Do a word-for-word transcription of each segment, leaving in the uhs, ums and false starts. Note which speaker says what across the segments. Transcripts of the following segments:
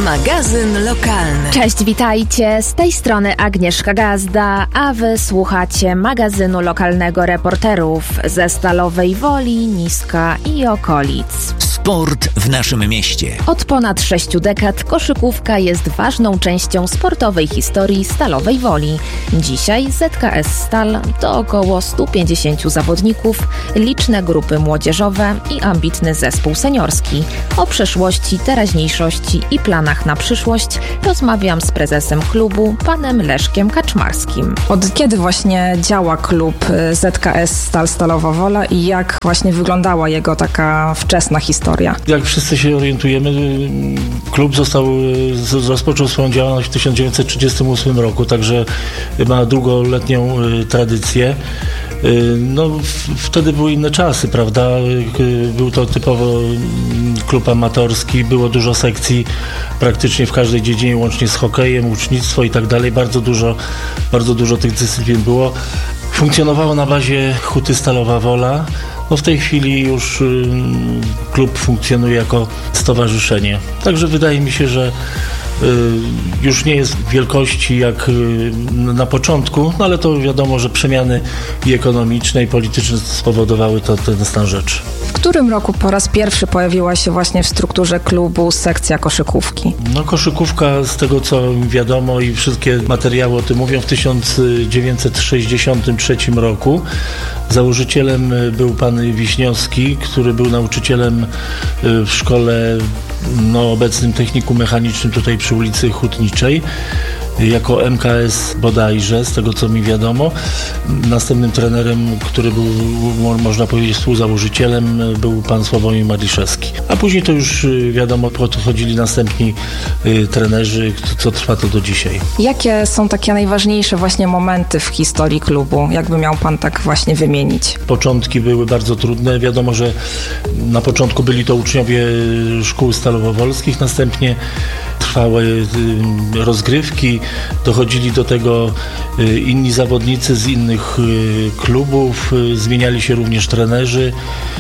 Speaker 1: Magazyn lokalny.
Speaker 2: Cześć, witajcie. Z tej strony Agnieszka Gazda, a wy słuchacie magazynu lokalnego reporterów ze Stalowej Woli, Niska i okolic.
Speaker 1: Sport w naszym mieście.
Speaker 2: Od ponad sześciu dekad koszykówka jest ważną częścią sportowej historii Stalowej Woli. Dzisiaj Z K S Stal to około stu pięćdziesięciu zawodników, liczne grupy młodzieżowe i ambitny zespół seniorski. O przeszłości, teraźniejszości i planach na przyszłość rozmawiam z prezesem klubu, panem Leszkiem Kaczmarskim.
Speaker 3: Od kiedy właśnie działa klub Z K S Stal Stalowa Wola i jak właśnie wyglądała jego taka wczesna historia?
Speaker 4: Jak wszyscy się orientujemy, klub został, rozpoczął swoją działalność w tysiąc dziewięćset trzydziestym ósmym roku, także ma długoletnią tradycję. No, wtedy były inne czasy, prawda? Był to typowo klub amatorski, było dużo sekcji praktycznie w każdej dziedzinie, łącznie z hokejem, łucznictwo i tak dalej. Bardzo dużo, bardzo dużo tych dyscyplin było. Funkcjonowało na bazie Huty Stalowa Wola. No w tej chwili już y, klub funkcjonuje jako stowarzyszenie. Także wydaje mi się, że y, już nie jest wielkości jak y, na początku, no ale to wiadomo, że przemiany i ekonomiczne, i polityczne spowodowały to, ten stan rzeczy.
Speaker 3: W którym roku po raz pierwszy pojawiła się właśnie w strukturze klubu sekcja koszykówki?
Speaker 4: No koszykówka, z tego co wiadomo i wszystkie materiały o tym mówią, w tysiąc dziewięćset sześćdziesiątym trzecim roku. Założycielem był pan Wiśniowski, który był nauczycielem w szkole, no, obecnym technikum mechanicznym tutaj przy ulicy Hutniczej, jako M K S bodajże, z tego co mi wiadomo. Następnym trenerem, który był, można powiedzieć, współzałożycielem, był pan Sławomir Maliszewski. A później to już wiadomo, podchodzili następni y, trenerzy, co trwa to do dzisiaj.
Speaker 3: Jakie są takie najważniejsze właśnie momenty w historii klubu? Jakby miał pan tak właśnie wymienić?
Speaker 4: Początki były bardzo trudne. Wiadomo, że na początku byli to uczniowie szkół stalowowolskich, następnie trwały rozgrywki, dochodzili do tego inni zawodnicy z innych klubów, zmieniali się również trenerzy,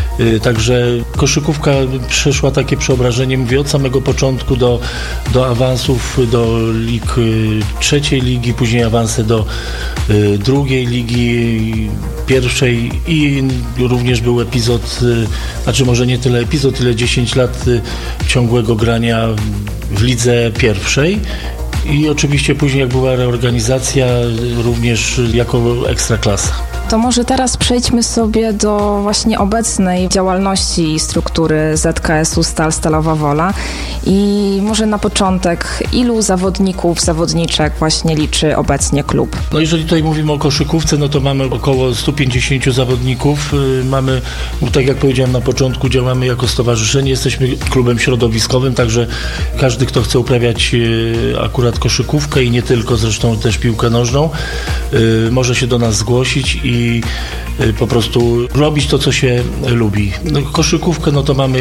Speaker 4: także koszykówka przeszła takie przeobrażenie, mówię, od samego początku do, do awansów do lig trzeciej ligi, później awansy do drugiej ligi, pierwszej i również był epizod, znaczy może nie tyle epizod, ile dziesięć lat ciągłego grania w lidze pierwszej i oczywiście później jak była reorganizacja również jako ekstraklasa.
Speaker 3: To może teraz przejdźmy sobie do właśnie obecnej działalności struktury Z K S-u Stal Stalowa Wola i może na początek, ilu zawodników, zawodniczek właśnie liczy obecnie klub?
Speaker 4: No jeżeli tutaj mówimy o koszykówce, no to mamy około stu pięćdziesięciu zawodników. Mamy, tak jak powiedziałem na początku, działamy jako stowarzyszenie, jesteśmy klubem środowiskowym, także każdy, kto chce uprawiać akurat koszykówkę i nie tylko, zresztą też piłkę nożną, może się do nas zgłosić i i po prostu robić to, co się lubi. No, koszykówkę, no to mamy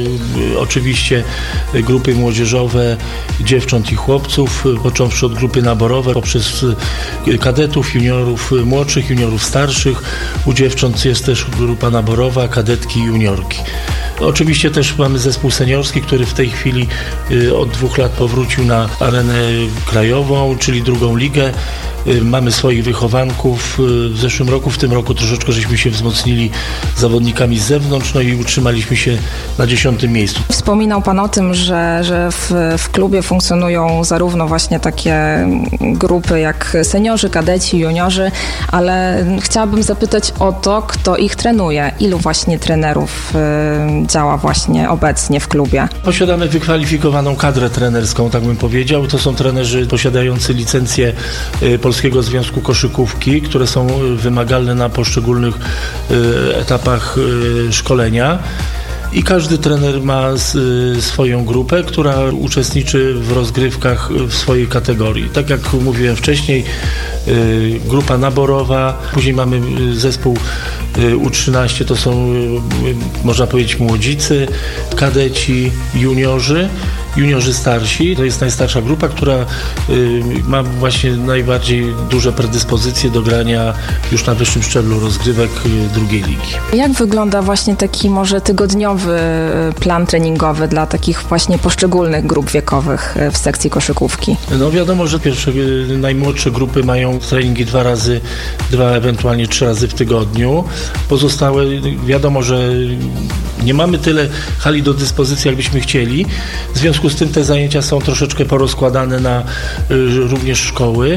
Speaker 4: y, oczywiście grupy młodzieżowe dziewcząt i chłopców, począwszy od grupy naborowe, poprzez kadetów, juniorów młodszych, juniorów starszych. U dziewcząt jest też grupa naborowa, kadetki i juniorki. Oczywiście też mamy zespół seniorski, który w tej chwili y, od dwóch lat powrócił na arenę krajową, czyli drugą ligę. Y, mamy swoich wychowanków. Y, w zeszłym roku, w tym roku troszeczkę żeśmy się wzmocnili zawodnikami z zewnątrz, no i utrzymaliśmy się na dziesiątym miejscu.
Speaker 3: Wspominał pan o tym, że, że w, w klubie funkcjonują zarówno właśnie takie grupy jak seniorzy, kadeci, juniorzy, ale chciałabym zapytać o to, kto ich trenuje. Ilu właśnie trenerów y, działa właśnie obecnie w klubie?
Speaker 4: Posiadamy wykwalifikowaną kadrę trenerską, tak bym powiedział. To są trenerzy posiadający licencję Polskiego Związku Koszykówki, które są wymagalne na poszczególnych etapach szkolenia. I każdy trener ma swoją grupę, która uczestniczy w rozgrywkach w swojej kategorii. Tak jak mówiłem wcześniej, grupa naborowa, później mamy zespół U trzynaście, to są, można powiedzieć, młodzicy, kadeci, juniorzy. juniorzy starsi. To jest najstarsza grupa, która y, ma właśnie najbardziej duże predyspozycje do grania już na wyższym szczeblu rozgrywek y, drugiej ligi.
Speaker 3: Jak wygląda właśnie taki może tygodniowy plan treningowy dla takich właśnie poszczególnych grup wiekowych w sekcji koszykówki?
Speaker 4: No wiadomo, że pierwsze y, najmłodsze grupy mają treningi dwa razy, dwa ewentualnie trzy razy w tygodniu. Pozostałe wiadomo, że nie mamy tyle hali do dyspozycji, jakbyśmy chcieli. W związku z tym te zajęcia są troszeczkę porozkładane na y, również szkoły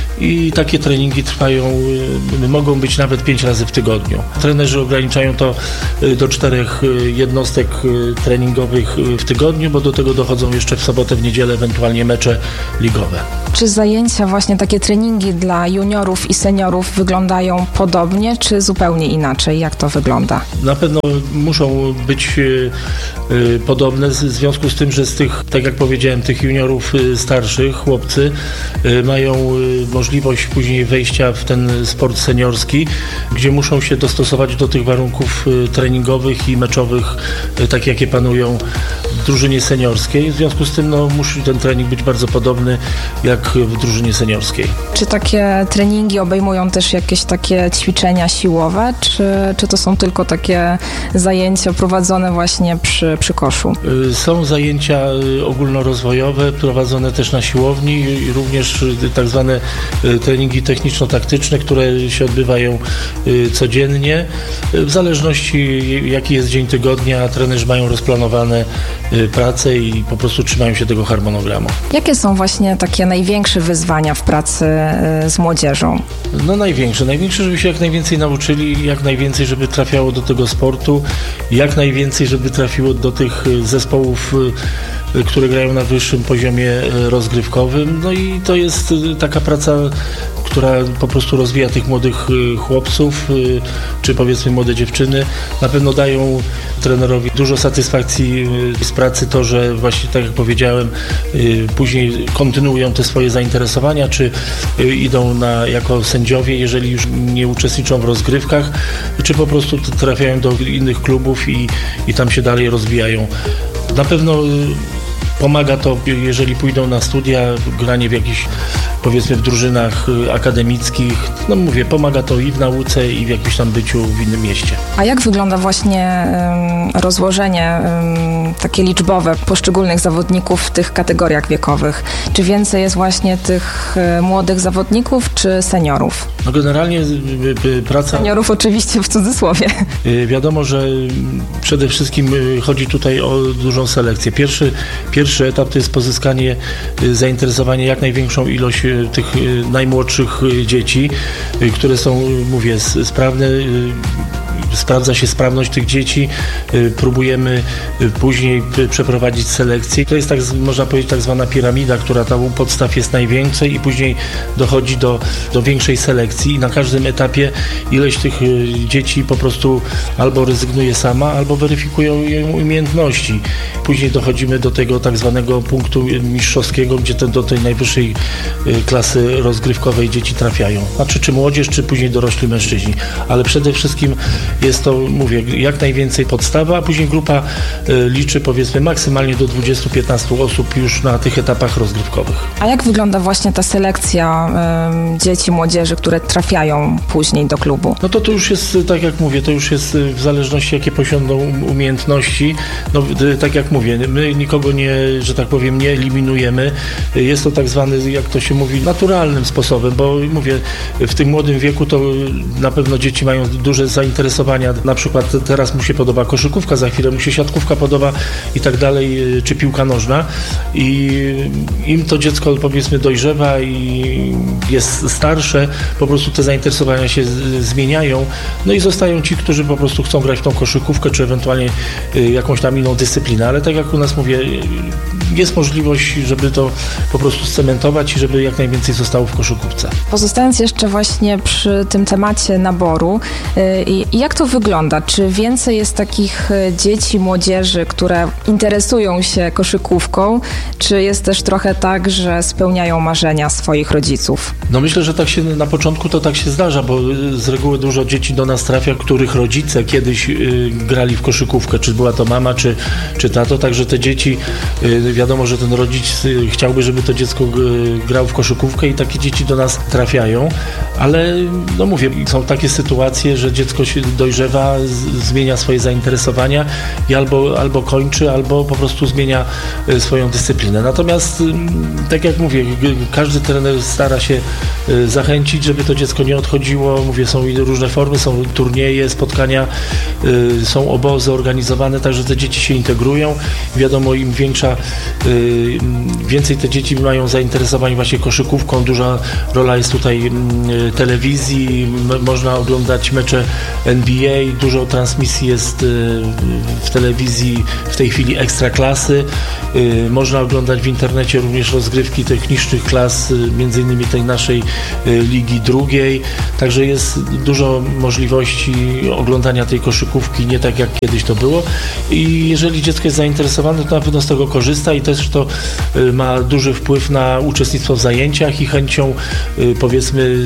Speaker 4: i takie treningi trwają, y, mogą być nawet pięć razy w tygodniu. Trenerzy ograniczają to y, do czterech y, jednostek y, treningowych y, w tygodniu, bo do tego dochodzą jeszcze w sobotę, w niedzielę ewentualnie mecze ligowe.
Speaker 3: Czy zajęcia, właśnie takie treningi dla juniorów i seniorów wyglądają podobnie, czy zupełnie inaczej? Jak to wygląda?
Speaker 4: Na pewno muszą być y, y, podobne w związku z tym, że z tych, tak jak powiedziałem, tych juniorów y, starszych, chłopcy y, mają y, możliwość później wejścia w ten sport seniorski, gdzie muszą się dostosować do tych warunków y, treningowych i meczowych, y, tak jakie panują w drużynie seniorskiej. W związku z tym no, musi ten trening być bardzo podobny jak w drużynie seniorskiej.
Speaker 3: Czy takie treningi obejmują też jakieś takie ćwiczenia siłowe, czy, czy to są tylko takie zajęcia prowadzone właśnie przy, przy koszu?
Speaker 4: Są zajęcia ogólnorozwojowe prowadzone też na siłowni i również tak zwane treningi techniczno-taktyczne, które się odbywają codziennie. W zależności jaki jest dzień tygodnia, trenerzy mają rozplanowane pracę i po prostu trzymają się tego harmonogramu.
Speaker 3: Jakie są właśnie takie największe wyzwania w pracy z młodzieżą?
Speaker 4: No największe. Największe, żeby się jak najwięcej nauczyli, jak najwięcej, żeby trafiało do tego sportu, jak najwięcej, żeby trafiło do tych zespołów, które grają na wyższym poziomie rozgrywkowym. No i to jest taka praca, która po prostu rozwija tych młodych chłopców, czy powiedzmy młode dziewczyny. Na pewno dają trenerowi dużo satysfakcji z pracy to, że właśnie tak jak powiedziałem, później kontynuują te swoje zainteresowania, czy idą na, jako sędziowie, jeżeli już nie uczestniczą w rozgrywkach, czy po prostu trafiają do innych klubów i, i tam się dalej rozwijają. Na pewno pomaga to, jeżeli pójdą na studia, granie w jakichś, powiedzmy, w drużynach akademickich. No mówię, pomaga to i w nauce, i w jakimś tam byciu w innym mieście.
Speaker 3: A jak wygląda właśnie um, rozłożenie um, takie liczbowe poszczególnych zawodników w tych kategoriach wiekowych? Czy więcej jest właśnie tych um, młodych zawodników, czy seniorów?
Speaker 4: No generalnie y, y, praca...
Speaker 3: Seniorów oczywiście w cudzysłowie.
Speaker 4: Y, wiadomo, że przede wszystkim y, chodzi tutaj o dużą selekcję. Pierwszy, pierwszy etap to jest pozyskanie y, zainteresowania jak największą ilość y, tych y, najmłodszych y, dzieci, y, które są, y, mówię, sprawne. Y, Sprawdza się sprawność tych dzieci, próbujemy później przeprowadzić selekcję. To jest, tak, można powiedzieć, tak zwana piramida, która tam u podstaw jest największa i później dochodzi do, do większej selekcji i na każdym etapie ileś tych dzieci po prostu albo rezygnuje sama, albo weryfikują jej umiejętności. Później dochodzimy do tego tak zwanego punktu mistrzowskiego, gdzie te, do tej najwyższej klasy rozgrywkowej dzieci trafiają. Znaczy czy młodzież, czy później dorośli mężczyźni. Ale przede wszystkim jest to, mówię, jak najwięcej podstawa, a później grupa y, liczy powiedzmy maksymalnie do dwudziestu do piętnastu osób już na tych etapach rozgrywkowych.
Speaker 3: A jak wygląda właśnie ta selekcja y, dzieci, młodzieży, które trafiają później do klubu?
Speaker 4: No to to już jest, tak jak mówię, to już jest w zależności jakie posiądą umiejętności. No y, tak jak mówię, my nikogo nie, że tak powiem, nie eliminujemy. Jest to tak zwany, jak to się mówi, naturalnym sposobem, bo mówię, w tym młodym wieku to na pewno dzieci mają duże zainteresowania. Na przykład teraz mu się podoba koszykówka, za chwilę mu się siatkówka podoba i tak dalej, czy piłka nożna. I im to dziecko, powiedzmy, dojrzewa i jest starsze, po prostu te zainteresowania się z- zmieniają. No i zostają ci, którzy po prostu chcą grać w tą koszykówkę, czy ewentualnie jakąś tam inną dyscyplinę. Ale tak jak u nas mówię, jest możliwość, żeby to po prostu scementować i żeby jak najwięcej zostało w koszykówce.
Speaker 3: Pozostając jeszcze właśnie przy tym temacie naboru, yy, jak Jak to wygląda? Czy więcej jest takich dzieci, młodzieży, które interesują się koszykówką, czy jest też trochę tak, że spełniają marzenia swoich rodziców?
Speaker 4: No myślę, że tak się na początku to tak się zdarza, bo z reguły dużo dzieci do nas trafia, których rodzice kiedyś y, grali w koszykówkę, czy była to mama, czy, czy tato, także te dzieci, y, wiadomo, że ten rodzic y, chciałby, żeby to dziecko y, grał w koszykówkę i takie dzieci do nas trafiają, ale no mówię, są takie sytuacje, że dziecko się dojrzewa, z, zmienia swoje zainteresowania i albo, albo kończy, albo po prostu zmienia y, swoją dyscyplinę. Natomiast y, tak jak mówię, y, każdy trener stara się y, zachęcić, żeby to dziecko nie odchodziło. Mówię, są różne formy, są turnieje, spotkania, y, są obozy organizowane, także te dzieci się integrują. Wiadomo, im większa, y, więcej te dzieci mają zainteresowań właśnie koszykówką. Duża rola jest tutaj y, telewizji, m- można oglądać mecze N B A, dużo transmisji jest y, w telewizji w tej chwili ekstraklasy. Y, można oglądać w internecie również rozgrywki tych niższych klas, y, między innymi tej naszej y, ligi drugiej. Także jest dużo możliwości oglądania tej koszykówki, nie tak jak kiedyś to było. I jeżeli dziecko jest zainteresowane, to na pewno z tego korzysta i też to y, ma duży wpływ na uczestnictwo w zajęciach i chęcią y, powiedzmy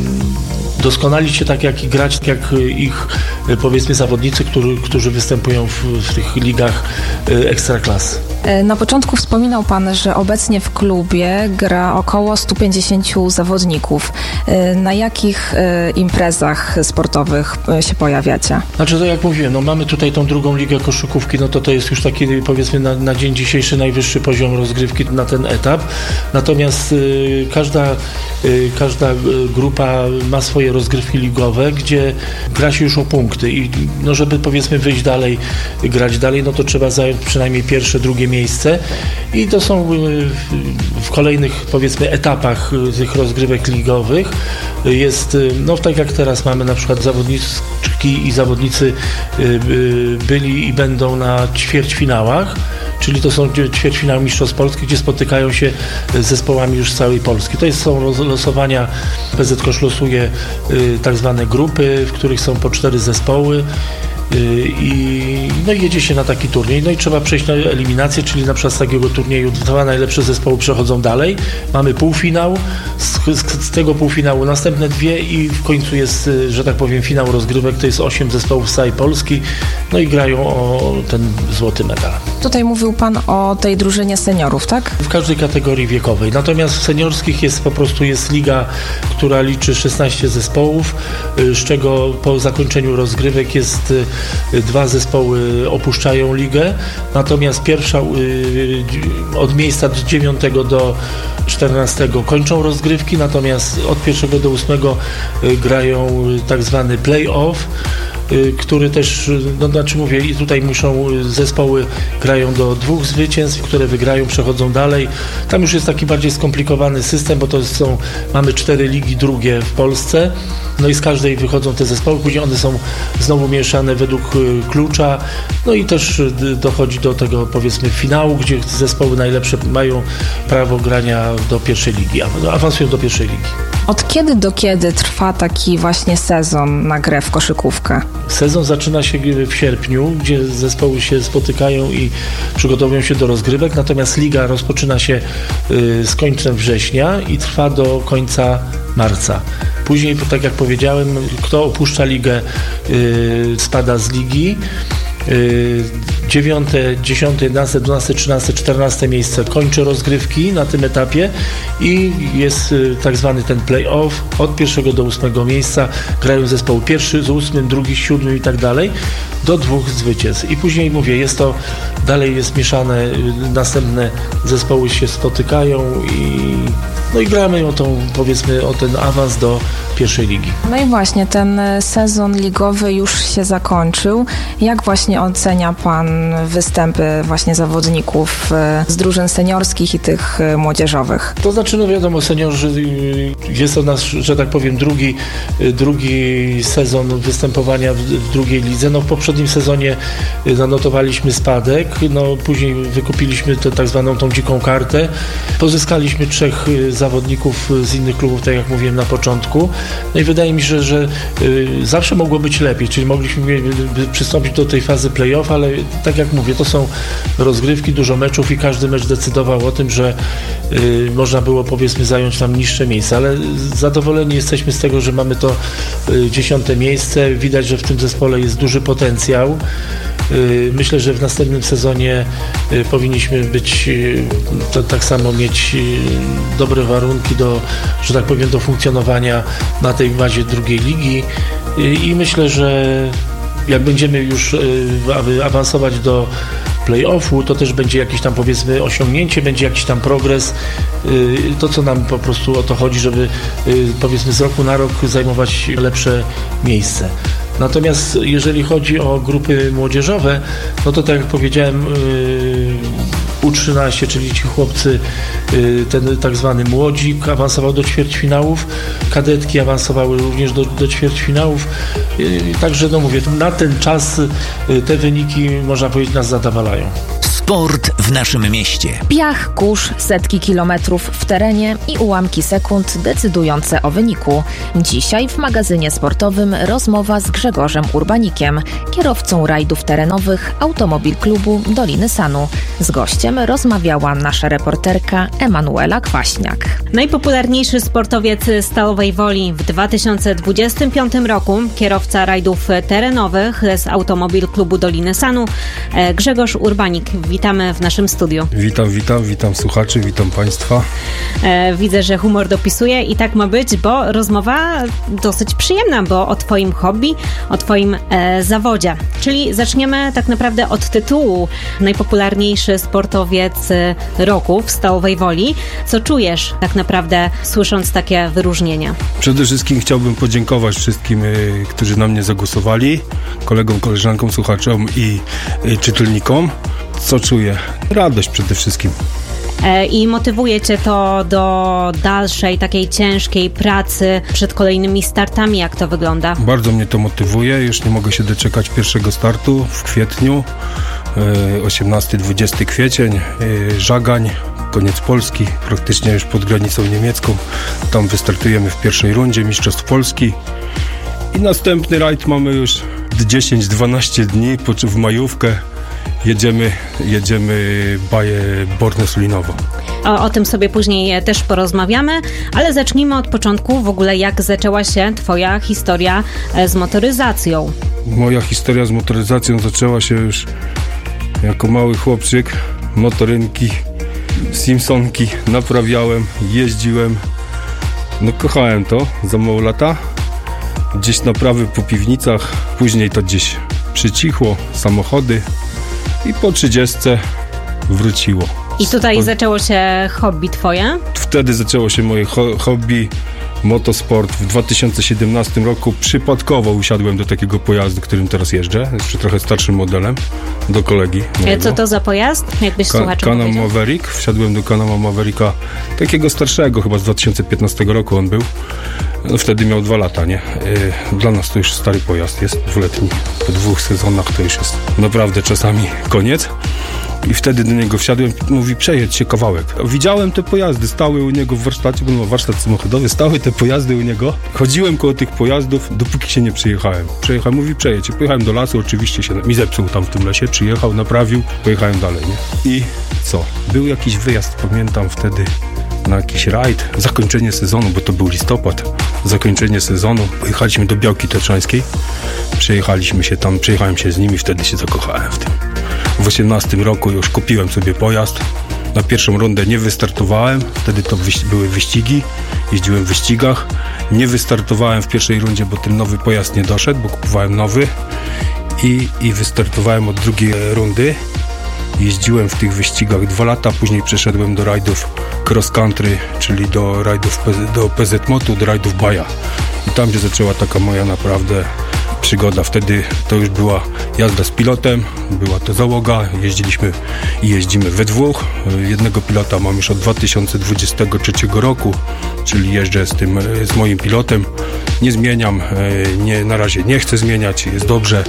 Speaker 4: doskonalić się tak jak i grać, tak jak ich powiedzmy zawodnicy, którzy, którzy występują w, w tych ligach ekstraklasy.
Speaker 3: Na początku wspominał Pan, że obecnie w klubie gra około stu pięćdziesięciu zawodników. Na jakich imprezach sportowych się pojawiacie?
Speaker 4: Znaczy, to jak mówiłem, no mamy tutaj tą drugą ligę koszykówki, no to to jest już taki powiedzmy na, na dzień dzisiejszy najwyższy poziom rozgrywki na ten etap. Natomiast y, każda, y, każda grupa ma swoje rozgrywki ligowe, gdzie gra się już o punkty i no żeby powiedzmy wyjść dalej, grać dalej, no to trzeba zająć przynajmniej pierwsze, drugie miejsce i to są w kolejnych powiedzmy etapach tych rozgrywek ligowych jest, no tak jak teraz mamy na przykład zawodniczki i zawodnicy byli i będą na ćwierćfinałach, czyli to są ćwierćfinały Mistrzostw Polski, gdzie spotykają się z zespołami już z całej Polski. To jest, są losowania, P Z Kosz losuje y, tak zwane grupy, w których są po cztery zespoły y, i no i jedzie się na taki turniej, no i trzeba przejść na eliminację, czyli na przykład z takiego turnieju dwa najlepsze zespoły przechodzą dalej, mamy półfinał, z, z, z tego półfinału następne dwie i w końcu jest, że tak powiem, finał rozgrywek, to jest osiem zespołów z całej Polski, no i grają o ten złoty medal.
Speaker 3: Tutaj mówił Pan o tej drużynie seniorów, tak?
Speaker 4: W każdej kategorii wiekowej. Natomiast w seniorskich jest po prostu jest liga, która liczy szesnaście zespołów, z czego po zakończeniu rozgrywek jest dwa zespoły opuszczają ligę. Natomiast pierwsza od miejsca dziewiątego do czternastego kończą rozgrywki, natomiast od pierwszego do ósmego grają tak zwany play-off, który też, no znaczy mówię, i tutaj muszą zespoły grają do dwóch zwycięstw, które wygrają, przechodzą dalej. Tam już jest taki bardziej skomplikowany system, bo to są, mamy cztery ligi drugie w Polsce, no i z każdej wychodzą te zespoły, później one są znowu mieszane według klucza, no i też dochodzi do tego powiedzmy finału, gdzie zespoły najlepsze mają prawo grania do pierwszej ligi, awansują do pierwszej ligi.
Speaker 3: Od kiedy do kiedy trwa taki właśnie sezon na grę w koszykówkę?
Speaker 4: Sezon zaczyna się w sierpniu, gdzie zespoły się spotykają i przygotowują się do rozgrywek, natomiast liga rozpoczyna się z końcem września i trwa do końca marca. Później, tak jak powiedziałem, kto opuszcza ligę, spada z ligi. dziewiąte, dziesiąte, jedenaste, dwunaste, trzynaste, czternaste miejsce kończy rozgrywki na tym etapie i jest tak zwany ten play-off. Od pierwszego do ósmego miejsca grają zespoły pierwszy z ósmym, drugi z siódmym i tak dalej do dwóch zwycięstw. I później mówię, jest to, dalej jest mieszane, następne zespoły się spotykają i no i gramy o tą, powiedzmy, o ten awans do pierwszej ligi.
Speaker 3: No i właśnie, ten sezon ligowy już się zakończył. Jak właśnie ocenia Pan występy właśnie zawodników z drużyn seniorskich i tych młodzieżowych?
Speaker 4: To znaczy, no wiadomo, seniorzy, jest to nasz, że tak powiem, drugi, drugi sezon występowania w, w drugiej lidze. No w poprzednim sezonie zanotowaliśmy spadek, no później wykupiliśmy tę tak zwaną tą dziką kartę. Pozyskaliśmy trzech zawodników zawodników z innych klubów, tak jak mówiłem na początku. No i wydaje mi się, że, że y, zawsze mogło być lepiej, czyli mogliśmy y, y, przystąpić do tej fazy play-off, ale tak jak mówię, to są rozgrywki, dużo meczów i każdy mecz decydował o tym, że y, można było powiedzmy zająć tam niższe miejsce, ale zadowoleni jesteśmy z tego, że mamy to y, dziesiąte miejsce. Widać, że w tym zespole jest duży potencjał. Myślę, że w następnym sezonie powinniśmy być, to, tak samo mieć dobre warunki do, że tak powiem, do funkcjonowania na tej bazie drugiej ligi i myślę, że jak będziemy już awansować do play-offu, to też będzie jakieś tam powiedzmy osiągnięcie, będzie jakiś tam progres. To, co nam po prostu o to chodzi, żeby powiedzmy z roku na rok zajmować lepsze miejsce. Natomiast jeżeli chodzi o grupy młodzieżowe, no to tak jak powiedziałem, U trzynaście, czyli ci chłopcy, ten tak zwany młodzik awansował do ćwierćfinałów, kadetki awansowały również do, do ćwierćfinałów, także no mówię, na ten czas te wyniki, można powiedzieć, nas zadowalają.
Speaker 1: Sport w naszym mieście.
Speaker 2: Piach, kurz, setki kilometrów w terenie i ułamki sekund decydujące o wyniku. Dzisiaj w magazynie sportowym rozmowa z Grzegorzem Urbanikiem, kierowcą rajdów terenowych Automobil Klubu Doliny Sanu. Z gościem rozmawiała nasza reporterka Emanuela Kwaśniak.
Speaker 5: Najpopularniejszy sportowiec Stalowej Woli w dwa tysiące dwudziestym piątym roku, kierowca rajdów terenowych z Automobil Klubu Doliny Sanu, Grzegorz Urbanik. Witamy w naszym studiu.
Speaker 6: Witam, witam, witam słuchaczy, witam Państwa.
Speaker 5: E, widzę, że humor dopisuje i tak ma być, bo rozmowa dosyć przyjemna, bo o Twoim hobby, o Twoim e, zawodzie. Czyli zaczniemy tak naprawdę od tytułu najpopularniejszy sportowiec roku w Stalowej Woli. Co czujesz tak naprawdę, słysząc takie wyróżnienia?
Speaker 6: Przede wszystkim chciałbym podziękować wszystkim, y, którzy na mnie zagłosowali, kolegom, koleżankom, słuchaczom i y, czytelnikom. Co czuję? Radość przede wszystkim.
Speaker 5: I motywuje Cię to do dalszej, takiej ciężkiej pracy przed kolejnymi startami. Jak to wygląda? Bardzo
Speaker 6: mnie to motywuje. Już nie mogę się doczekać pierwszego startu w kwietniu. osiemnasty dwudziesty kwiecień. Żagań, koniec Polski, praktycznie już pod granicą niemiecką. Tam wystartujemy w pierwszej rundzie Mistrzostw Polski. I następny rajd mamy już dziesięć dwanaście dni w majówkę. Jedziemy, jedziemy Baję Bornes-Linowo.
Speaker 5: O, o tym sobie później też porozmawiamy, ale zacznijmy od początku. W ogóle jak zaczęła się Twoja historia z motoryzacją?
Speaker 6: Moja historia z motoryzacją zaczęła się już jako mały chłopczyk. Motorynki, Simpsonki naprawiałem, jeździłem. No kochałem to za mało lata. Gdzieś naprawy po piwnicach, później to gdzieś przycichło, samochody. I po trzydziestce wróciło.
Speaker 5: I tutaj po... zaczęło się hobby Twoje?
Speaker 6: Wtedy zaczęło się moje ho- hobby, motosport. W dwa tysiące siedemnastym roku przypadkowo usiadłem do takiego pojazdu, którym teraz jeżdżę, jeszcze trochę starszym modelem, do kolegi mojego.
Speaker 5: Co to za pojazd? Jakbyś
Speaker 6: Ka-
Speaker 5: słuchaczom
Speaker 6: Can-Am
Speaker 5: powiedział?
Speaker 6: Maverick. Wsiadłem do Can-Am Mavericka, takiego starszego, chyba z dwa tysiące piętnastego roku on był. No, wtedy miał dwa lata, nie? Dla nas to już stary pojazd jest, dwuletni. Po dwóch sezonach to już jest naprawdę czasami koniec. I wtedy do niego wsiadłem, mówi, przejedź się kawałek. Widziałem te pojazdy, stały u niego w warsztacie, bo on ma warsztat samochodowy, stały te pojazdy u niego. Chodziłem koło tych pojazdów, dopóki się nie przyjechałem. Przejechałem, mówi, przejedź. Pojechałem do lasu, oczywiście się mi zepsuł tam w tym lesie, przyjechał, naprawił, pojechałem dalej, nie? I co? Był jakiś wyjazd, pamiętam wtedy, na jakiś rajd, zakończenie sezonu, bo to był listopad, zakończenie sezonu. Pojechaliśmy do Białki Tatrzańskiej, przejechaliśmy się tam, przejechałem się z nimi, wtedy się zakochałem w tym. W osiemnastym roku już kupiłem sobie pojazd. Na pierwszą rundę nie wystartowałem, wtedy to wyś- były wyścigi, jeździłem w wyścigach. Nie wystartowałem w pierwszej rundzie, bo ten nowy pojazd nie doszedł, bo kupowałem nowy i, i wystartowałem od drugiej rundy. Jeździłem w tych wyścigach dwa lata, później przeszedłem do rajdów cross country, czyli do rajdów do P Z Motu, do rajdów Baja. I tam się zaczęła taka moja naprawdę przygoda. Wtedy to już była jazda z pilotem, była to załoga, jeździliśmy i jeździmy we dwóch. Jednego pilota mam już od dwa tysiące dwudziestego trzeciego roku, czyli jeżdżę z tym, z moim pilotem. Nie zmieniam, nie, na razie nie chcę zmieniać, jest dobrze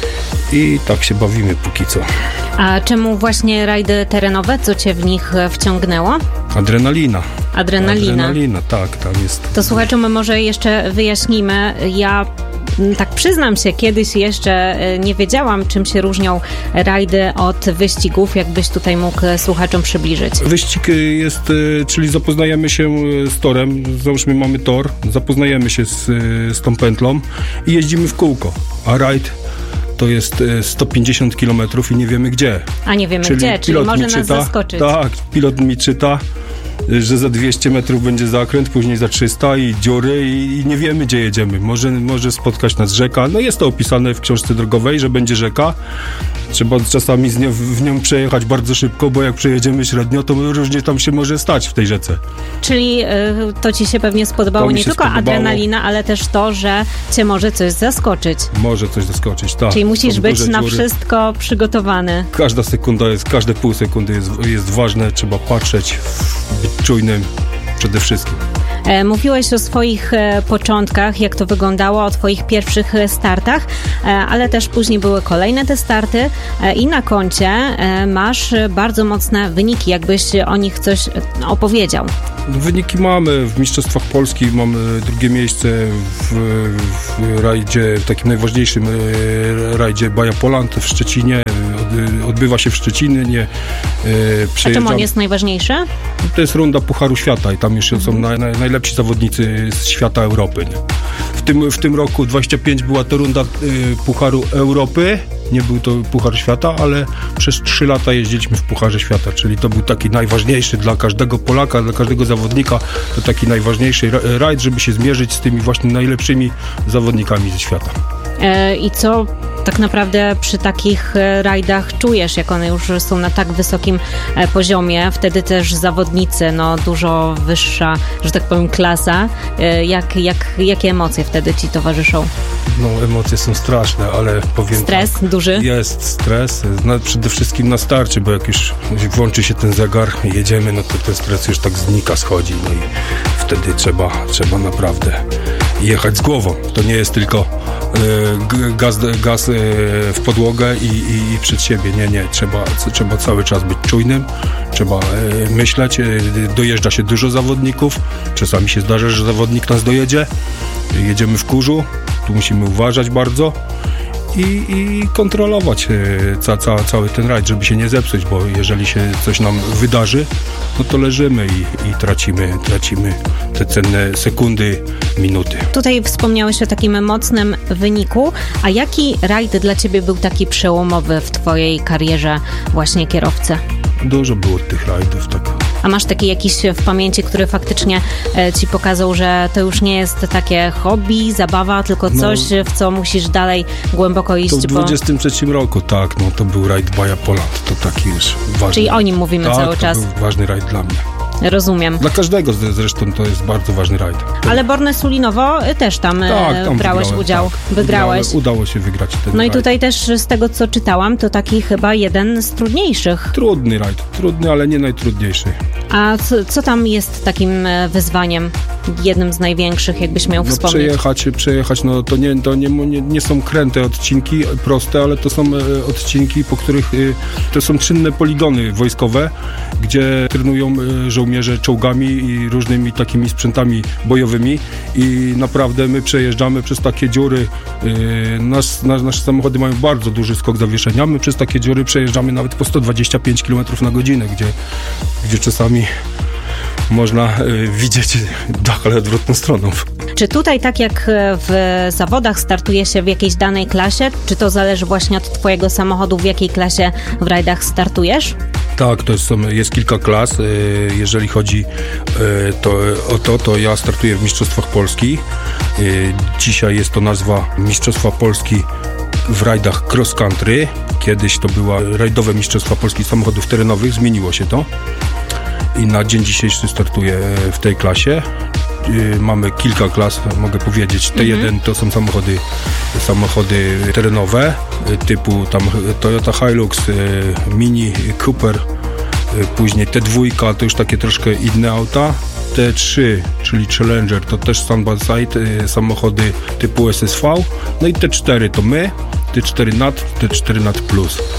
Speaker 6: i tak się bawimy póki co.
Speaker 5: A czemu właśnie rajdy terenowe? Co Cię w nich wciągnęło?
Speaker 6: Adrenalina.
Speaker 5: Adrenalina.
Speaker 6: Adrenalina, tak, tam jest.
Speaker 5: To słuchaczom może jeszcze wyjaśnimy. Ja tak przyznam się, kiedyś jeszcze nie wiedziałam, czym się różnią rajdy od wyścigów. Jakbyś tutaj mógł słuchaczom przybliżyć?
Speaker 6: Wyścig jest, czyli zapoznajemy się z torem, załóżmy mamy tor, zapoznajemy się z, z tą pętlą i jeździmy w kółko, a rajd to jest sto pięćdziesiąt kilometrów i nie wiemy gdzie.
Speaker 5: A nie wiemy
Speaker 6: czyli
Speaker 5: gdzie, czyli może nas
Speaker 6: czyta,
Speaker 5: zaskoczyć.
Speaker 6: Tak, pilot mi czyta, że za dwieście metrów będzie zakręt, później za trzysta i dziury i, i nie wiemy, gdzie jedziemy. Może, może spotkać nas rzeka. No jest to opisane w książce drogowej, że będzie rzeka. Trzeba czasami z nią, w nią przejechać bardzo szybko, bo jak przejedziemy średnio, to różnie tam się może stać w tej rzece.
Speaker 5: Czyli y, to ci się pewnie spodobało nie tylko spodobało. Adrenalina, ale też to, że cię może coś zaskoczyć.
Speaker 6: Może coś zaskoczyć, tak.
Speaker 5: Czyli musisz
Speaker 6: Są
Speaker 5: być na
Speaker 6: dziury.
Speaker 5: wszystko przygotowany.
Speaker 6: Każda sekunda jest, każde pół sekundy jest, jest ważne, trzeba patrzeć, być czujnym przede wszystkim.
Speaker 5: E, mówiłeś o swoich e, początkach, jak to wyglądało, o twoich pierwszych e, startach, e, ale też później były kolejne te starty e, i na koncie e, masz bardzo mocne wyniki, jakbyś o nich coś opowiedział.
Speaker 6: Wyniki mamy. W Mistrzostwach Polski mamy drugie miejsce w, w rajdzie, w takim najważniejszym rajdzie Baja Poland w Szczecinie. Odbywa się w Szczecinie.
Speaker 5: A czemu on jest najważniejszy?
Speaker 6: To jest runda Pucharu Świata i tam już są na, na, najlepsi zawodnicy z świata Europy. Nie? W tym, w tym roku dwadzieścia pięć była to runda y, Pucharu Europy. Nie był to Puchar Świata, ale przez trzy lata jeździliśmy w Pucharze Świata, czyli to był taki najważniejszy dla każdego Polaka, dla każdego zawodnika, to taki najważniejszy rajd, żeby się zmierzyć z tymi właśnie najlepszymi zawodnikami ze świata.
Speaker 5: E, I co tak naprawdę przy takich rajdach czujesz, jak one już są na tak wysokim poziomie? Wtedy też zawodnicy, no dużo wyższa, że tak powiem, klasa. Jak, jak, jakie emocje wtedy ci towarzyszą?
Speaker 6: No emocje są straszne, ale powiem
Speaker 5: Stres
Speaker 6: tak,
Speaker 5: duży?
Speaker 6: Jest stres, no, przede wszystkim na starcie, bo jak już włączy się ten zegar, jedziemy, no to ten stres już tak znika, schodzi, no i wtedy trzeba, trzeba naprawdę jechać z głową. To nie jest tylko y, gaz, gaz y, w podłogę i, i, i przed siebie. Nie, nie. Trzeba, trzeba cały czas być czujnym, trzeba y, myśleć. Y, dojeżdża się dużo zawodników. Czasami się zdarza, że zawodnik nas dojedzie. Jedziemy w kurzu. Tu musimy uważać bardzo. I, i kontrolować ca, ca, cały ten rajd, żeby się nie zepsuć, bo jeżeli się coś nam wydarzy, no to leżymy i, i tracimy, tracimy te cenne sekundy, minuty.
Speaker 5: Tutaj wspomniałeś o takim mocnym wyniku, a jaki rajd dla ciebie był taki przełomowy w twojej karierze właśnie kierowcy?
Speaker 6: Dużo było tych rajdów, tak.
Speaker 5: A masz taki jakiś w pamięci, który faktycznie e, ci pokazał, że to już nie jest takie hobby, zabawa, tylko coś, no, w co musisz dalej głęboko iść?
Speaker 6: To w dwudziestym trzecim roku, tak, no to był rajd Baja Poland, to taki już ważny.
Speaker 5: Czyli o nim mówimy
Speaker 6: tak,
Speaker 5: cały czas.
Speaker 6: To był ważny rajd dla mnie.
Speaker 5: Rozumiem.
Speaker 6: Dla każdego zresztą to jest bardzo ważny rajd.
Speaker 5: Ale Bornę Sulinowo też tam, tak, tam brałeś udział,
Speaker 6: tak,
Speaker 5: wygrałeś.
Speaker 6: Wygrałem, udało się wygrać ten
Speaker 5: No
Speaker 6: rajd.
Speaker 5: i tutaj też z tego, co czytałam, to taki chyba jeden z trudniejszych.
Speaker 6: Trudny rajd, trudny, ale nie najtrudniejszy.
Speaker 5: A co, co tam jest takim wyzwaniem, jednym z największych, jakbyś miał
Speaker 6: no,
Speaker 5: wspomnieć?
Speaker 6: Przejechać, przejechać, no to, nie, to nie, nie, nie są kręte odcinki, proste, ale to są e, odcinki, po których e, to są czynne poligony wojskowe, gdzie trenują e, żołnierze czołgami i różnymi takimi sprzętami bojowymi i naprawdę my przejeżdżamy przez takie dziury, e, nas, nas, nasze samochody mają bardzo duży skok zawieszenia, my przez takie dziury przejeżdżamy nawet po sto dwadzieścia pięć kilometrów na godzinę, gdzie, gdzie czasami można y, widzieć dach, ale odwrotną stroną.
Speaker 5: Czy tutaj, tak jak w zawodach, startuje się w jakiejś danej klasie? Czy to zależy właśnie od twojego samochodu, w jakiej klasie w rajdach startujesz?
Speaker 6: Tak, to jest, jest kilka klas. Jeżeli chodzi to, o to, to ja startuję w Mistrzostwach Polski. Dzisiaj jest to nazwa Mistrzostwa Polski w rajdach cross country. Kiedyś to była rajdowe Mistrzostwa Polski samochodów terenowych, zmieniło się to. I na dzień dzisiejszy startuję w tej klasie. Mamy kilka klas, mogę powiedzieć. T jeden mhm. to są samochody, samochody terenowe typu tam Toyota Hilux, Mini, Cooper, później T dwa to już takie troszkę inne auta. T trzy, czyli Challenger, to też side by side samochody typu S S V. No i T cztery to my, T cztery N A T, T cztery N A T Plus.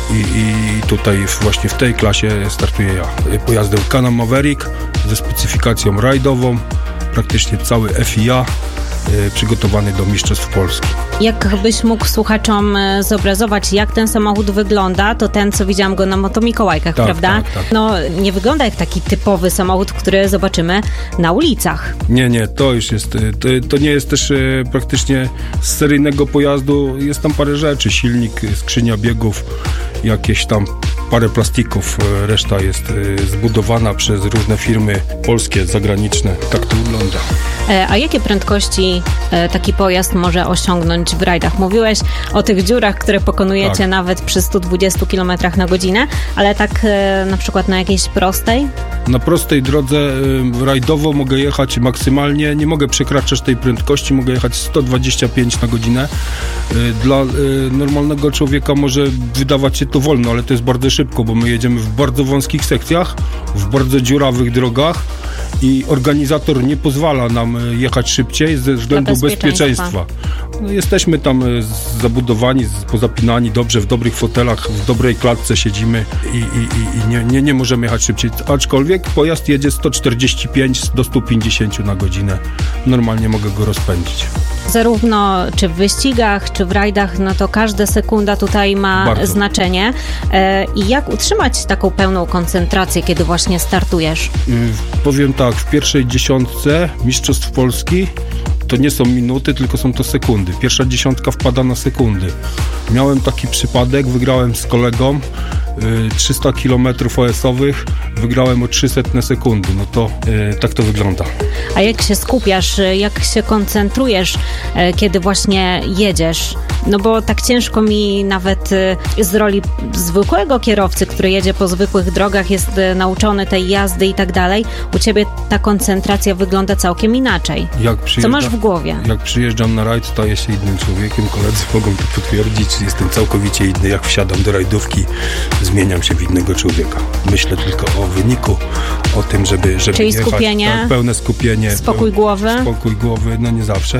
Speaker 6: i, i tutaj właśnie w tej klasie startuję ja. Pojazdem Can-Am Maverick ze specyfikacją rajdową, praktycznie cały F I A, y, przygotowany do Mistrzostw Polski.
Speaker 5: Jakbyś mógł słuchaczom zobrazować, jak ten samochód wygląda, to ten, co widziałam go na Motomikołajkach,
Speaker 6: tak,
Speaker 5: prawda?
Speaker 6: Tak, tak.
Speaker 5: No, nie wygląda jak taki typowy samochód, który zobaczymy na ulicach.
Speaker 6: Nie, nie, to już jest, to, to nie jest też e, praktycznie z seryjnego pojazdu, jest tam parę rzeczy, silnik, skrzynia biegów, jakieś tam parę plastików, e, reszta jest e, zbudowana przez różne firmy polskie, zagraniczne, tak to wygląda.
Speaker 5: E, a jakie prędkości e, taki pojazd może osiągnąć w rajdach? Mówiłeś o tych dziurach, które pokonujecie
Speaker 6: tak.
Speaker 5: nawet przy stu dwudziestu kilometrach na godzinę, ale tak e, na przykład na jakiejś prostej?
Speaker 6: Na prostej drodze y, rajdowo mogę jechać maksymalnie, nie mogę przekraczać tej prędkości, mogę jechać sto dwadzieścia pięć na godzinę. Y, dla y, normalnego człowieka może wydawać się to wolno, ale to jest bardzo szybko, bo my jedziemy w bardzo wąskich sekcjach, w bardzo dziurawych drogach i organizator nie pozwala nam jechać szybciej ze względu bezpieczeństwa. bezpieczeństwa. No, jesteśmy tam zabudowani, pozapinani dobrze, w dobrych fotelach, w dobrej klatce siedzimy i, i, i nie, nie, nie możemy jechać szybciej. Aczkolwiek pojazd jedzie sto czterdzieści pięć do stu pięćdziesięciu na godzinę. Normalnie mogę go rozpędzić.
Speaker 5: Zarówno czy w wyścigach, czy w rajdach, no to każda sekunda tutaj ma
Speaker 6: Bardzo.
Speaker 5: znaczenie. E, I jak utrzymać taką pełną koncentrację, kiedy właśnie startujesz?
Speaker 6: Yy, powiem tak, w pierwszej dziesiątce Mistrzostw Polski to nie są minuty, tylko są to sekundy. Pierwsza dziesiątka wpada na sekundy. Miałem taki przypadek, wygrałem z kolegą yy, trzysta kilometrów O S-owych, wygrałem o trzysta sekundy. No to yy, tak to wygląda.
Speaker 5: A jak się skupiasz, jak się koncentrujesz, yy, kiedy właśnie jedziesz? No bo tak ciężko mi nawet yy, z roli zwykłego kierowcy, który jedzie po zwykłych drogach, jest yy, nauczony tej jazdy i tak dalej. U ciebie ta koncentracja wygląda całkiem inaczej.
Speaker 6: Jak
Speaker 5: Co masz w głowie?
Speaker 6: Jak przyjeżdżam na rajd, staję się innym człowiekiem. Koledzy mogą to potwierdzić. Jestem całkowicie inny. Jak wsiadam do rajdówki, zmieniam się w innego człowieka. Myślę tylko o wyniku, o tym, żeby, żeby
Speaker 5: Czyli
Speaker 6: jechać.
Speaker 5: skupienie,
Speaker 6: tak, pełne skupienie.
Speaker 5: spokój głowy.
Speaker 6: Spokój głowy, no nie zawsze,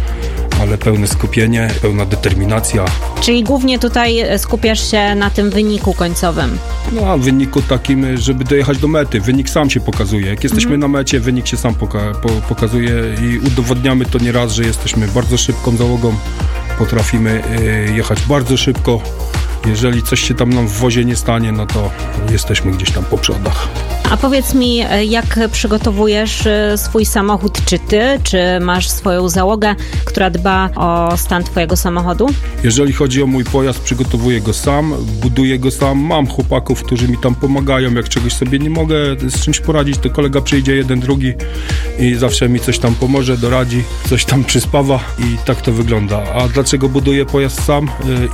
Speaker 6: ale pełne skupienie, pełna determinacja.
Speaker 5: Czyli głównie tutaj skupiasz się na tym wyniku końcowym.
Speaker 6: No a w wyniku takim, żeby dojechać do mety. Wynik sam się pokazuje. Jak jesteśmy mm. na mecie, wynik się sam poka- po- pokazuje i udowodniamy to nieraz, że jesteśmy bardzo szybką załogą. Potrafimy y, jechać bardzo szybko. Jeżeli coś się tam nam w wozie nie stanie, no to jesteśmy gdzieś tam po przodach.
Speaker 5: A powiedz mi, jak przygotowujesz swój samochód? Czy ty, czy masz swoją załogę, która dba o stan twojego samochodu?
Speaker 6: Jeżeli chodzi o mój pojazd, przygotowuję go sam, buduję go sam. Mam chłopaków, którzy mi tam pomagają. Jak czegoś sobie nie mogę z czymś poradzić, to kolega przyjdzie jeden, drugi i zawsze mi coś tam pomoże, doradzi, coś tam przyspawa i tak to wygląda. A dlaczego buduję pojazd sam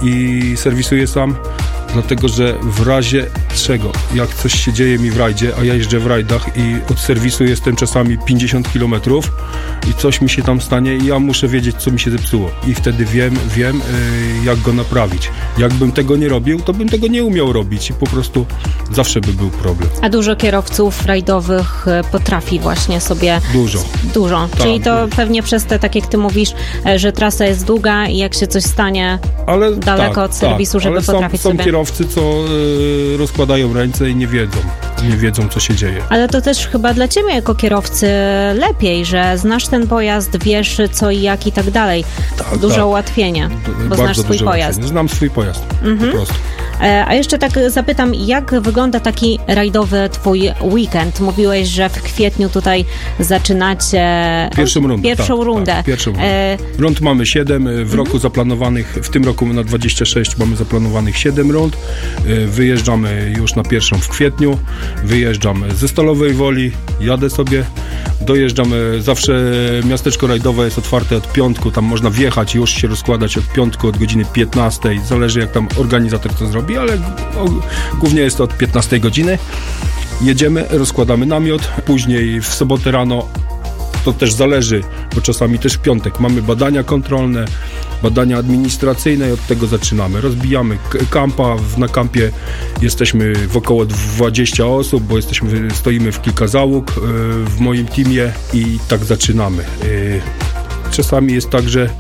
Speaker 6: i serwisuję sam? Dlatego, że w razie czego, jak coś się dzieje mi w rajdzie, a ja jeżdżę w rajdach i od serwisu jestem czasami pięćdziesiąt kilometrów i coś mi się tam stanie i ja muszę wiedzieć, co mi się zepsuło. I wtedy wiem, wiem, yy, jak go naprawić. Jakbym tego nie robił, to bym tego nie umiał robić i po prostu zawsze by był problem.
Speaker 5: A dużo kierowców rajdowych potrafi właśnie sobie...
Speaker 6: Dużo.
Speaker 5: Dużo.
Speaker 6: Tak,
Speaker 5: Czyli to
Speaker 6: dużo.
Speaker 5: pewnie przez te, tak jak ty mówisz, że trasa jest długa i jak się coś stanie
Speaker 6: ale,
Speaker 5: daleko
Speaker 6: tak,
Speaker 5: od serwisu,
Speaker 6: tak,
Speaker 5: żeby
Speaker 6: ale
Speaker 5: potrafić
Speaker 6: są, są
Speaker 5: sobie...
Speaker 6: kierowcy, co yy, rozkładają ręce i nie wiedzą. Nie wiedzą, co się dzieje.
Speaker 5: Ale to też chyba dla ciebie jako kierowcy lepiej, że znasz ten pojazd, wiesz co i jak i tak dalej.
Speaker 6: Tak,
Speaker 5: Duże
Speaker 6: tak.
Speaker 5: ułatwienie, bo
Speaker 6: Bardzo
Speaker 5: znasz swój
Speaker 6: duże
Speaker 5: pojazd.
Speaker 6: ułatwienie. Znam swój pojazd,
Speaker 5: Mhm.
Speaker 6: po prostu.
Speaker 5: A jeszcze tak zapytam, jak wygląda taki rajdowy twój weekend? Mówiłeś, że w kwietniu tutaj zaczynacie
Speaker 6: Pierwszą rundę.
Speaker 5: Pierwszą
Speaker 6: tak,
Speaker 5: rundę.
Speaker 6: Tak, pierwszą rundę.
Speaker 5: E...
Speaker 6: Rund mamy siedem, w roku zaplanowanych, w tym roku na dwadzieścia sześć mamy zaplanowanych siedem rund. Wyjeżdżamy już na pierwszą w kwietniu, wyjeżdżam ze Stalowej Woli, jadę sobie, dojeżdżamy, zawsze miasteczko rajdowe jest otwarte od piątku, tam można wjechać i już się rozkładać od piątku, od godziny piętnastej, zależy jak tam organizator to zrobi, ale o, głównie jest to od piętnastej godziny. Jedziemy, rozkładamy namiot, później w sobotę rano, to też zależy, bo czasami też w piątek mamy badania kontrolne, badania administracyjne i od tego zaczynamy. Rozbijamy kampa, na kampie jesteśmy w około dwadzieścia osób, bo jesteśmy, stoimy w kilka załóg w moim teamie i tak zaczynamy. Czasami jest tak, że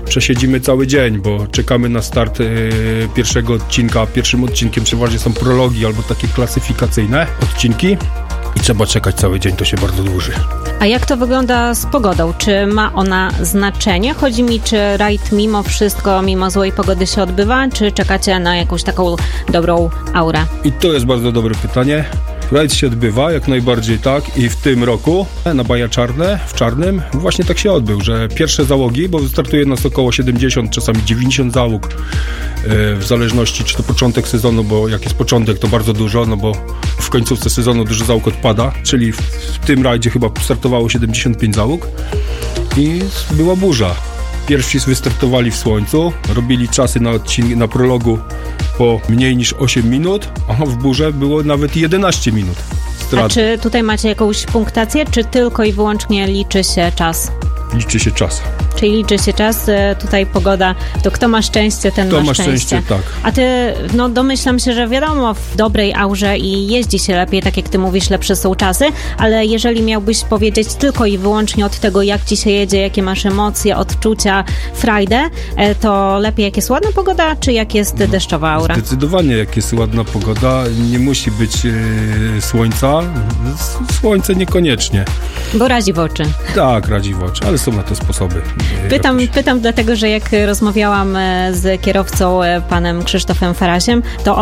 Speaker 6: przesiedzimy cały dzień, bo czekamy na start y, pierwszego odcinka. Pierwszym odcinkiem przeważnie są prologi albo takie klasyfikacyjne odcinki i trzeba czekać cały dzień, to się bardzo dłuży.
Speaker 5: A jak to wygląda z pogodą? Czy ma ona znaczenie? Chodzi mi, czy rajd mimo wszystko, mimo złej pogody się odbywa, czy czekacie na jakąś taką dobrą aurę?
Speaker 6: I to jest bardzo dobre pytanie. Rajd się odbywa, jak najbardziej tak, i w tym roku na Baja Czarne, w Czarnym, właśnie tak się odbył, że pierwsze załogi, bo startuje nas około siedemdziesiąt, czasami dziewięćdziesiąt załóg, w zależności czy to początek sezonu, bo jak jest początek, to bardzo dużo, no bo w końcówce sezonu dużo załóg odpada, czyli w, w tym rajdzie chyba startowało siedemdziesiąt pięć załóg i była burza. Pierwsi wystartowali w słońcu, robili czasy na, odcin- na prologu po mniej niż osiem minut, a w burze było nawet jedenaście minut.
Speaker 5: A czy tutaj macie jakąś punktację, czy tylko i wyłącznie liczy się czas?
Speaker 6: Liczy się czas.
Speaker 5: Czyli liczy się czas, tutaj pogoda, to kto ma szczęście, ten
Speaker 6: kto
Speaker 5: ma
Speaker 6: ma
Speaker 5: szczęście.
Speaker 6: szczęście, tak.
Speaker 5: A ty, no domyślam się, że wiadomo, w dobrej aurze i jeździ się lepiej, tak jak ty mówisz, lepsze są czasy, ale jeżeli miałbyś powiedzieć tylko i wyłącznie od tego, jak ci się jedzie, jakie masz emocje, odczucia, frajdę, to lepiej jak jest ładna pogoda, czy jak jest
Speaker 6: no,
Speaker 5: deszczowa aura?
Speaker 6: Zdecydowanie, jak jest ładna pogoda, nie musi być yy, słońca, słońce niekoniecznie.
Speaker 5: Bo razi w oczy.
Speaker 6: Tak, razi w oczy, ale są na to sposoby.
Speaker 5: Pytam, pytam dlatego, że jak rozmawiałam z kierowcą, panem Krzysztofem Farasiem, to